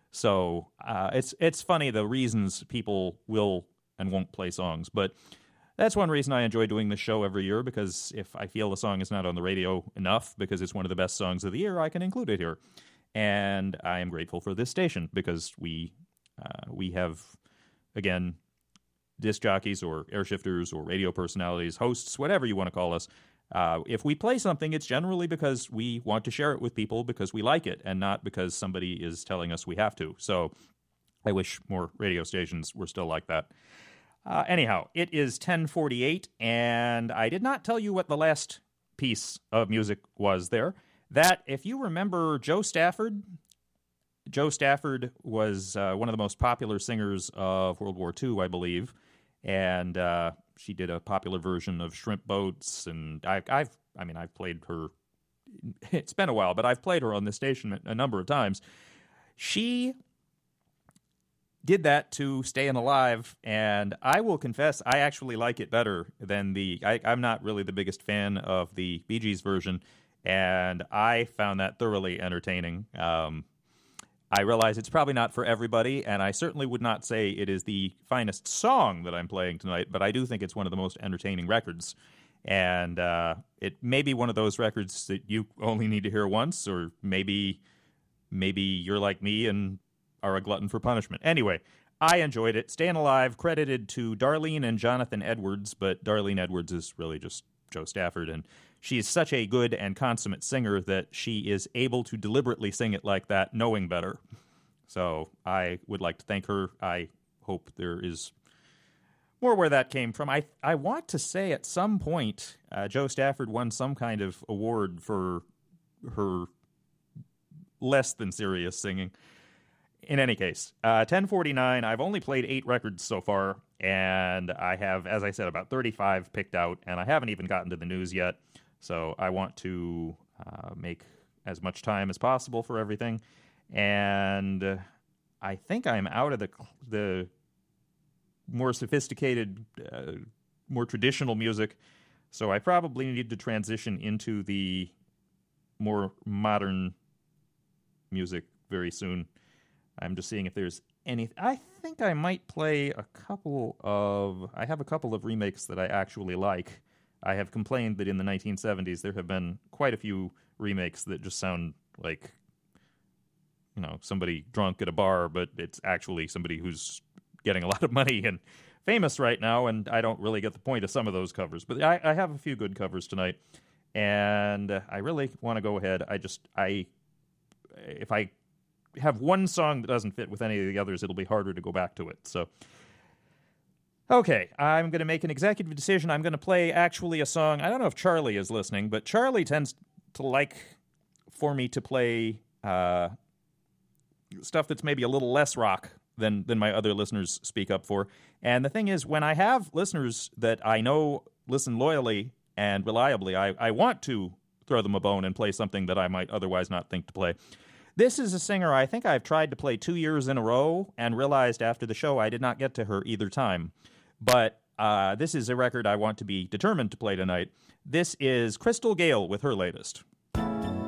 So it's funny the reasons people will and won't play songs. But that's one reason I enjoy doing this show every year, because if I feel a song is not on the radio enough because it's one of the best songs of the year, I can include it here. And I am grateful for this station because we have, again, disc jockeys or air shifters or radio personalities, hosts, whatever you want to call us. If we play something, it's generally because we want to share it with people because we like it and not because somebody is telling us we have to. So I wish more radio stations were still like that. Anyhow, it is 10:48, and I did not tell you what the last piece of music was there. That, if you remember Jo Stafford was one of the most popular singers of World War II, I believe, and she did a popular version of Shrimp Boats, and I've played her. It's been a while, but I've played her on this station a number of times. She did that to Stayin' Alive, and I will confess I actually like it better than I'm not really the biggest fan of the Bee Gees version, and I found that thoroughly entertaining. I realize it's probably not for everybody, and I certainly would not say it is the finest song that I'm playing tonight, but I do think it's one of the most entertaining records. And it may be one of those records that you only need to hear once, or maybe you're like me and are a glutton for punishment. Anyway, I enjoyed it. Stayin' Alive, credited to Darlene and Jonathan Edwards, but Darlene Edwards is really just Jo Stafford, and she is such a good and consummate singer that she is able to deliberately sing it like that, knowing better. So I would like to thank her. I hope there is more where that came from. I want to say at some point Jo Stafford won some kind of award for her less than serious singing. In any case, 10:49, I've only played 8 records so far, and I have, as I said, about 35 picked out, and I haven't even gotten to the news yet, so I want to make as much time as possible for everything, and I think I'm out of the more sophisticated, more traditional music, so I probably need to transition into the more modern music very soon. I'm just seeing if there's any. I think I might play I have a couple of remakes that I actually like. I have complained that in the 1970s there have been quite a few remakes that just sound like, somebody drunk at a bar, but it's actually somebody who's getting a lot of money and famous right now, and I don't really get the point of some of those covers. But I have a few good covers tonight, and I really want to go ahead. If I have one song that doesn't fit with any of the others, it'll be harder to go back to it. So, okay, I'm going to make an executive decision. I'm going to play actually a song. I don't know if Charlie is listening, but Charlie tends to like for me to play stuff that's maybe a little less rock than my other listeners speak up for. And the thing is, when I have listeners that I know listen loyally and reliably, I want to throw them a bone and play something that I might otherwise not think to play. This is a singer I think I've tried to play 2 years in a row and realized after the show I did not get to her either time. But this is a record I want to be determined to play tonight. This is Crystal Gayle with her latest.